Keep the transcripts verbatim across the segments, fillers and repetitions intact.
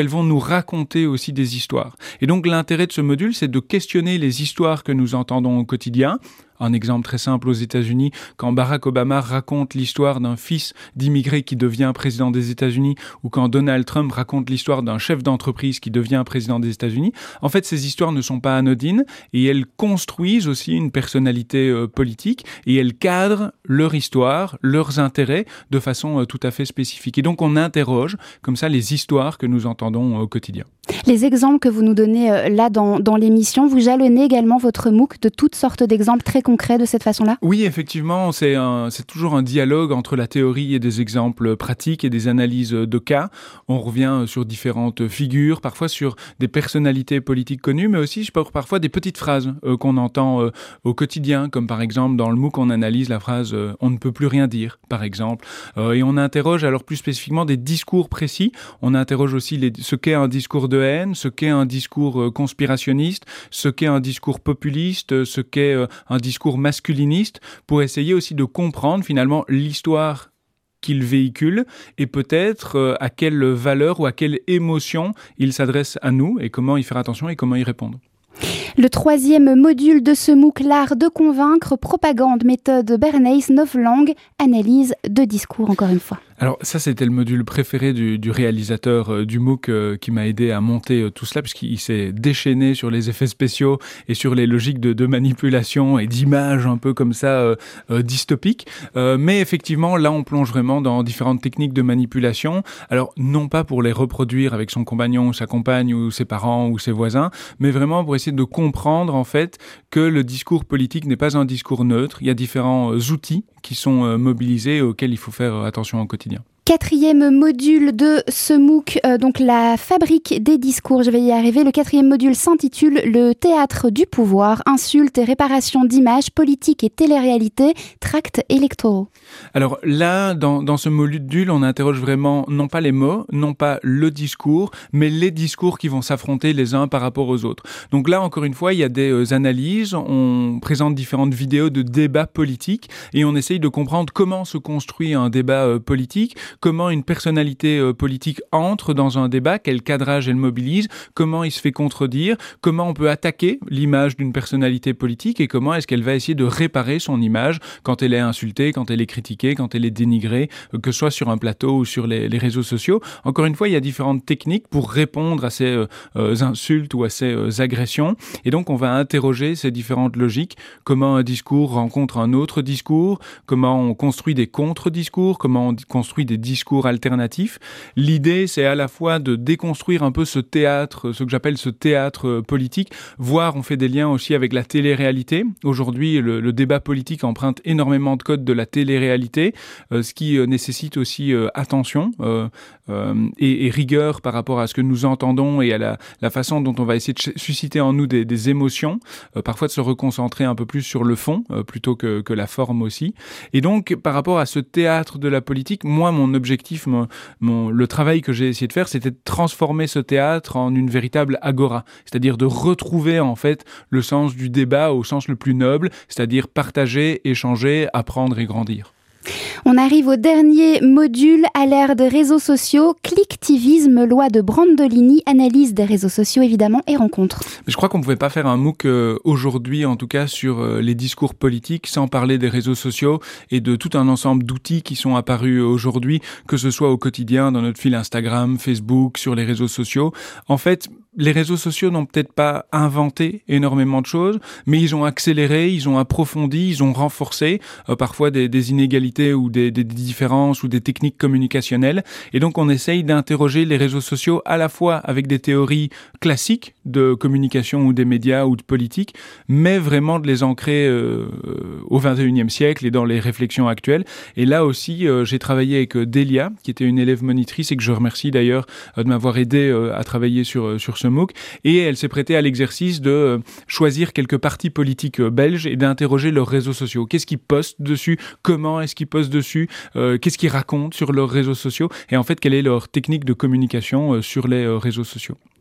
elles vont nous raconter aussi des histoires. Et donc l'intérêt de ce module, c'est de questionner les histoires que nous entendons au quotidien. Un exemple très simple aux États-Unis, quand Barack Obama raconte l'histoire d'un fils d'immigré qui devient président des États-Unis, ou quand Donald Trump raconte l'histoire d'un chef d'entreprise qui devient président des États-Unis, en fait, ces histoires ne sont pas anodines et elles construisent aussi une personnalité euh, politique et elles cadrent leur histoire, leurs intérêts de façon euh, tout à fait spécifique. Et donc, on interroge comme ça les histoires que nous entendons euh, au quotidien. Les exemples que vous nous donnez euh, là dans, dans l'émission, vous jalonnez également votre MOOC de toutes sortes d'exemples très concrets de cette façon-là ? Oui, effectivement, c'est, un, c'est toujours un dialogue entre la théorie et des exemples pratiques et des analyses de cas. On revient sur différentes figures, parfois sur des personnalités politiques connues, mais aussi sur parfois des petites phrases euh, qu'on entend euh, au quotidien, comme par exemple dans le MOOC, on analyse la phrase euh, « on ne peut plus rien dire », par exemple. Euh, et on interroge alors plus spécifiquement des discours précis. On interroge aussi les, ce qu'est un discours de haine, ce qu'est un discours euh, conspirationniste, ce qu'est un discours populiste, ce qu'est euh, un discours masculiniste, pour essayer aussi de comprendre finalement l'histoire qu'il véhicule et peut-être euh, à quelle valeur ou à quelle émotion il s'adresse à nous et comment y faire attention et comment y répondre. Le troisième module de ce MOOC, l'art de convaincre, propagande, méthode Bernays, novlangue, analyse de discours, encore une fois. Alors ça, c'était le module préféré du, du réalisateur euh, du MOOC euh, qui m'a aidé à monter euh, tout cela, puisqu'il s'est déchaîné sur les effets spéciaux et sur les logiques de, de manipulation et d'image un peu comme ça euh, euh, dystopiques. Euh, mais effectivement, là, on plonge vraiment dans différentes techniques de manipulation. Alors, non pas pour les reproduire avec son compagnon ou sa compagne ou ses parents ou ses voisins, mais vraiment pour essayer de comprendre en fait que le discours politique n'est pas un discours neutre. Il y a différents euh, outils qui sont euh, mobilisés et auxquels il faut faire euh, attention au quotidien. Quatrième module de ce MOOC, euh, donc la fabrique des discours, je vais y arriver. Le quatrième module s'intitule « Le théâtre du pouvoir, insultes et réparation d'images, politique et télé-réalité, tracts électoraux ». Alors là, dans, dans ce module, on interroge vraiment non pas les mots, non pas le discours, mais les discours qui vont s'affronter les uns par rapport aux autres. Donc là, encore une fois, il y a des euh, analyses, on présente différentes vidéos de débats politiques et on essaye de comprendre comment se construit un débat euh, politique, comment une personnalité euh, politique entre dans un débat, quel cadrage elle mobilise, comment il se fait contredire, comment on peut attaquer l'image d'une personnalité politique et comment est-ce qu'elle va essayer de réparer son image quand elle est insultée, quand elle est critiquée, quand elle est dénigrée, euh, que ce soit sur un plateau ou sur les, les réseaux sociaux. Encore une fois, il y a différentes techniques pour répondre à ces euh, euh, insultes ou à ces euh, agressions. Et donc, on va interroger ces différentes logiques, comment un discours rencontre un autre discours, comment on construit des contre-discours, comment on construit des discours alternatifs. L'idée, c'est à la fois de déconstruire un peu ce théâtre, ce que j'appelle ce théâtre politique, voire on fait des liens aussi avec la télé-réalité. Aujourd'hui, le, le débat politique emprunte énormément de codes de la télé-réalité, euh, ce qui euh, nécessite aussi euh, attention euh, euh, et, et rigueur par rapport à ce que nous entendons et à la, la façon dont on va essayer de susciter en nous des, des émotions, euh, parfois de se reconcentrer un peu plus sur le fond euh, plutôt que, que la forme aussi. Et donc, par rapport à ce théâtre de la politique, moi, mon objectif, mon, mon, le travail que j'ai essayé de faire, c'était de transformer ce théâtre en une véritable agora, c'est-à-dire de retrouver en fait le sens du débat au sens le plus noble, c'est-à-dire partager, échanger, apprendre et grandir. On arrive au dernier module à l'ère des réseaux sociaux, clicktivisme, loi de Brandolini, analyse des réseaux sociaux évidemment et rencontres. Je crois qu'on ne pouvait pas faire un MOOC euh, aujourd'hui en tout cas sur euh, les discours politiques sans parler des réseaux sociaux et de tout un ensemble d'outils qui sont apparus aujourd'hui, que ce soit au quotidien dans notre fil Instagram, Facebook, sur les réseaux sociaux. En fait, les réseaux sociaux n'ont peut-être pas inventé énormément de choses, mais ils ont accéléré, ils ont approfondi, ils ont renforcé euh, parfois des, des inégalités ou des, des différences ou des techniques communicationnelles. Et donc, on essaye d'interroger les réseaux sociaux à la fois avec des théories classiques de communication ou des médias ou de politique, mais vraiment de les ancrer euh, au vingt et unième siècle et dans les réflexions actuelles. Et là aussi, euh, j'ai travaillé avec euh, Delia, qui était une élève monitrice et que je remercie d'ailleurs euh, de m'avoir aidé euh, à travailler sur, euh, sur ce MOOC. Et elle s'est prêtée à l'exercice de euh, choisir quelques partis politiques euh, belges et d'interroger leurs réseaux sociaux. Qu'est-ce qu'ils postent dessus? Comment est-ce qu'ils postent dessus? euh, Qu'est-ce qu'ils racontent sur leurs réseaux sociaux? Et en fait, quelle est leur technique de communication euh, sur les euh, réseaux sociaux?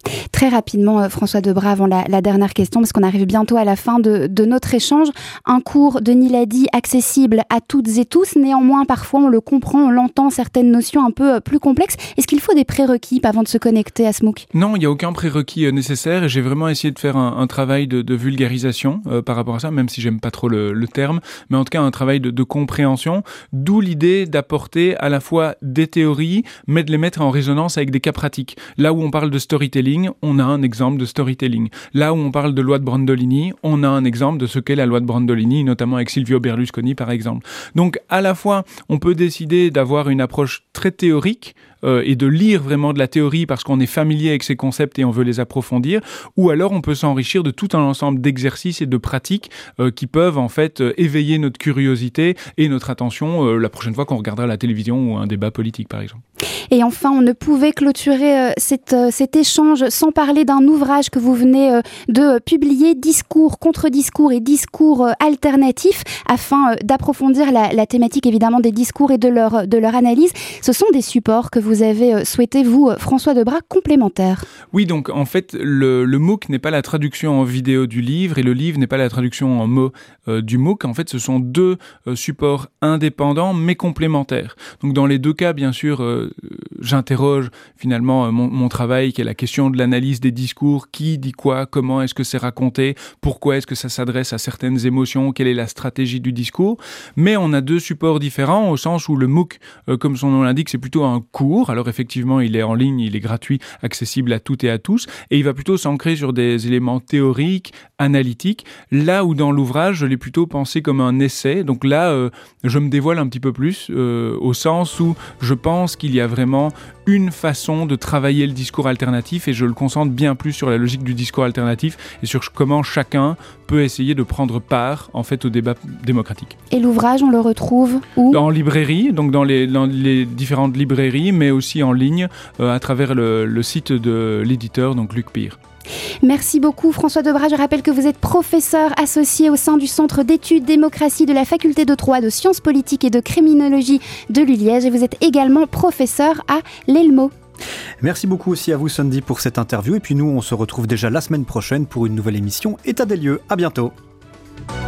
Très rapidement, François Debras, avant la, la dernière question, parce qu'on arrive bientôt à la fin de, de notre échange. Un cours, Denis l'a dit, accessible à toutes et tous. Néanmoins, parfois, on le comprend, on l'entend, certaines notions un peu plus complexes. Est-ce qu'il faut des prérequis avant de se connecter à ce MOOC ? Non, il n'y a aucun prérequis nécessaire. Et j'ai vraiment essayé de faire un, un travail de, de vulgarisation euh, par rapport à ça, même si j'aime pas trop le, le terme. Mais en tout cas, un travail de, de compréhension. D'où l'idée d'apporter à la fois des théories, mais de les mettre en résonance avec des cas pratiques. Là où on parle de storytelling, on a un exemple de storytelling. Là où on parle de loi de Brandolini, on a un exemple de ce qu'est la loi de Brandolini, notamment avec Silvio Berlusconi par exemple. Donc à la fois, on peut décider d'avoir une approche très théorique euh, et de lire vraiment de la théorie parce qu'on est familier avec ces concepts et on veut les approfondir, ou alors on peut s'enrichir de tout un ensemble d'exercices et de pratiques euh, qui peuvent en fait euh, éveiller notre curiosité et notre attention euh, la prochaine fois qu'on regardera la télévision ou un débat politique par exemple. Et enfin, on ne pouvait clôturer euh, cette, euh, cet échange sans parler d'un ouvrage que vous venez euh, de publier, Discours, contre-discours et discours euh, alternatifs, afin euh, d'approfondir la, la thématique évidemment des discours et de leur, de leur analyse. Ce sont des supports que vous avez euh, souhaité, vous, euh, François Debras, complémentaires. Oui, donc en fait, le, le MOOC n'est pas la traduction en vidéo du livre et le livre n'est pas la traduction en mots euh, du MOOC. En fait, ce sont deux euh, supports indépendants mais complémentaires. Donc dans les deux cas, bien sûr, euh, j'interroge finalement euh, mon, mon travail qui est la question de l'analyse des discours, qui dit quoi, comment est-ce que c'est raconté, pourquoi est-ce que ça s'adresse à certaines émotions, quelle est la stratégie du discours. Mais on a deux supports différents au sens où le MOOC, euh, comme son nom l'indique, c'est plutôt un cours. Alors effectivement, il est en ligne, il est gratuit, accessible à toutes et à tous, et il va plutôt s'ancrer sur des éléments théoriques, analytiques, là où dans l'ouvrage, je l'ai plutôt pensé comme un essai. Donc là, euh, je me dévoile un petit peu plus, euh, au sens où je pense qu'il y a vraiment une façon de travailler le discours alternatif et je le concentre bien plus sur la logique du discours alternatif et sur comment chacun peut essayer de prendre part en fait au débat démocratique. Et l'ouvrage, on le retrouve où ? En librairie, donc dans les, dans les différentes librairies, mais aussi en ligne euh, à travers le, le site de l'éditeur, donc Luc Pire. Merci beaucoup François Debras. Je rappelle que vous êtes professeur associé au sein du Centre d'études démocratie de la Faculté de droit, de sciences politiques et de criminologie de l'U L I E G et vous êtes également professeur à l'Elmo. Merci beaucoup aussi à vous Sandy pour cette interview et puis nous on se retrouve déjà la semaine prochaine pour une nouvelle émission État des lieux. À bientôt.